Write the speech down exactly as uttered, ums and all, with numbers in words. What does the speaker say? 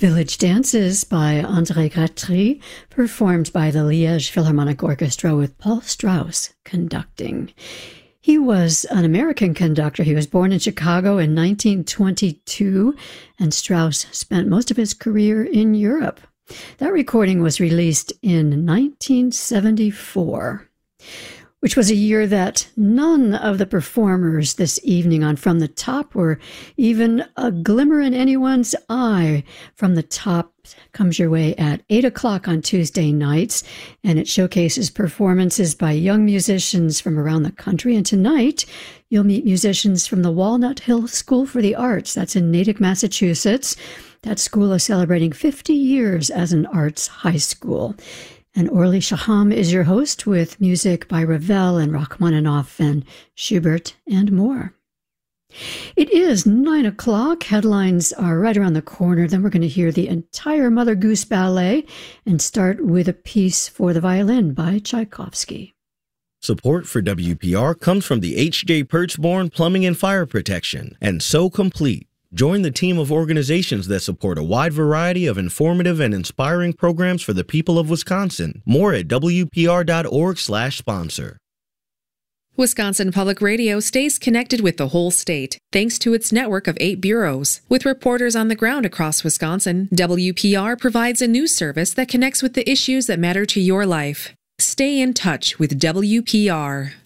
Village Dances by André Gratry, performed by the Liège Philharmonic Orchestra with Paul Strauss conducting. He was an American conductor. He was born in Chicago in nineteen twenty-two, and Strauss spent most of his career in Europe. That recording was released in nineteen seventy-four, which was a year that none of the performers this evening on From the Top were even a glimmer in anyone's eye. From the Top comes your way at eight o'clock on Tuesday nights, and it showcases performances by young musicians from around the country. And tonight, you'll meet musicians from the Walnut Hill School for the Arts. That's in Natick, Massachusetts. That school is celebrating fifty years as an arts high school. And Orly Shaham is your host with music by Ravel and Rachmaninoff and Schubert and more. It is nine o'clock. Headlines are right around the corner. Then we're going to hear the entire Mother Goose Ballet and start with a piece for the violin by Tchaikovsky. Support for W P R comes from the H J. Perchborn Plumbing and Fire Protection and So Complete. Join the team of organizations that support a wide variety of informative and inspiring programs for the people of Wisconsin. More at W P R dot org slash sponsor. Wisconsin Public Radio stays connected with the whole state, thanks to its network of eight bureaus. With reporters on the ground across Wisconsin, W P R provides a news service that connects with the issues that matter to your life. Stay in touch with W P R.